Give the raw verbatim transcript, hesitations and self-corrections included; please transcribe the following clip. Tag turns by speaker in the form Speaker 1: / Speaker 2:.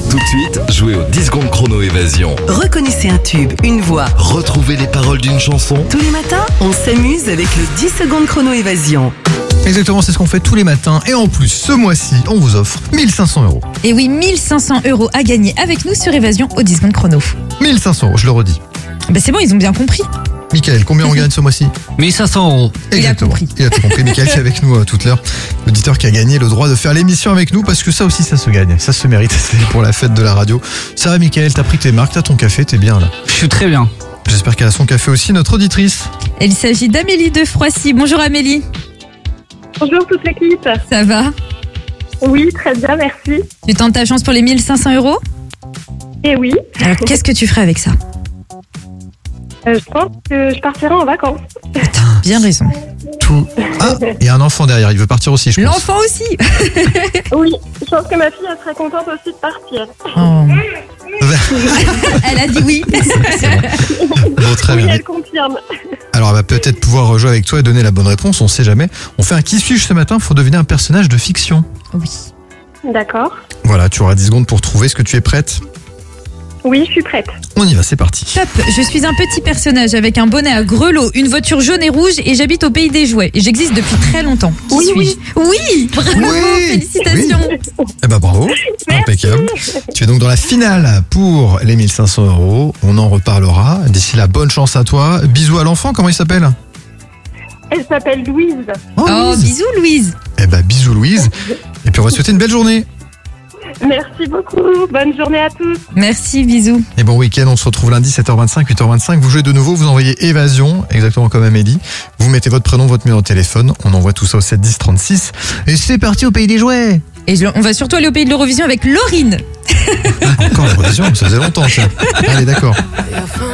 Speaker 1: Tout de suite, jouez au dix secondes chrono évasion.
Speaker 2: Reconnaissez un tube, une voix.
Speaker 1: Retrouvez les paroles d'une chanson.
Speaker 2: Tous les matins, on s'amuse avec le dix secondes chrono évasion.
Speaker 3: Exactement, c'est ce qu'on fait tous les matins. Et en plus, ce mois-ci, on vous offre mille cinq cents euros.
Speaker 4: Et oui, mille cinq cents euros à gagner avec nous sur Évasion au dix secondes chrono.
Speaker 3: mille cinq cents euros, je le redis.
Speaker 4: Bah c'est bon, ils ont bien compris.
Speaker 3: Michael, combien on gagne ce mois-ci?
Speaker 5: mille cinq cents euros.
Speaker 3: Exactement.
Speaker 4: compris.
Speaker 3: Il a tout compris. Michael qui est avec nous euh, toute l'heure. L'auditeur qui a gagné le droit de faire l'émission avec nous parce que ça aussi, ça se gagne. Ça se mérite. C'est pour la fête de la radio. Ça va, Michael, t'as pris tes marques, t'as ton café, t'es bien là.
Speaker 5: Je suis très bien.
Speaker 3: J'espère qu'elle a son café aussi, notre auditrice.
Speaker 4: Il s'agit d'Amélie de Froissy. Bonjour Amélie.
Speaker 6: Bonjour toute l'équipe.
Speaker 4: Ça va?
Speaker 6: Oui, très bien, merci.
Speaker 4: Tu tentes ta chance pour les mille cinq cents euros?
Speaker 6: Et oui,
Speaker 4: Alors qu'est-ce que tu ferais avec ça?
Speaker 6: euh, je pense que je partirai en vacances.
Speaker 4: Bien raison.
Speaker 3: Tout. Ah, il y a un enfant derrière, il veut partir aussi, je pense.
Speaker 4: L'enfant aussi.
Speaker 6: Oui, je pense que ma fille, elle serait contente aussi de partir.
Speaker 4: Oh. Elle a dit oui.
Speaker 3: Bon, très
Speaker 6: Oui,
Speaker 3: bien.
Speaker 6: elle confirme.
Speaker 3: Alors, elle va peut-être pouvoir rejouer avec toi et donner la bonne réponse, on sait jamais. On fait un qui suis-je ce matin, faut deviner un personnage de fiction.
Speaker 4: Oui.
Speaker 6: D'accord.
Speaker 3: Voilà, tu auras dix secondes pour trouver. Est-ce que tu es prête?
Speaker 6: Oui, je suis prête.
Speaker 3: On y va, c'est parti.
Speaker 4: Top, je suis un petit personnage avec un bonnet à grelots, une voiture jaune et rouge et j'habite au pays des jouets. Et j'existe depuis très longtemps. Qui
Speaker 6: Oui,
Speaker 4: suis-je? Oui, bravo,
Speaker 3: Oui,
Speaker 4: félicitations.
Speaker 3: Eh ben bravo, impeccable. Tu es donc dans la finale pour les mille cinq cents euros. On en reparlera. D'ici là, bonne chance à toi. Bisous à l'enfant, comment il s'appelle?
Speaker 6: Elle s'appelle Louise.
Speaker 3: Oh,
Speaker 4: Oh,
Speaker 3: Louise.
Speaker 4: bisous Louise.
Speaker 3: Eh ben bisous Louise. Et puis on va te souhaiter une belle journée.
Speaker 6: Merci beaucoup. Bonne journée à tous.
Speaker 4: Merci, bisous.
Speaker 3: Et bon week-end, on se retrouve lundi sept heures vingt-cinq, huit heures vingt-cinq. Vous jouez de nouveau, vous envoyez Évasion, exactement comme Amélie. Vous mettez votre prénom, votre numéro de téléphone. On envoie tout ça au sept dix trente-six. Et c'est parti au pays des jouets.
Speaker 4: Et je- on va surtout aller au pays de l'Eurovision avec Laurine.
Speaker 3: Ah, encore la révision, ça faisait longtemps ça. Allez, d'accord.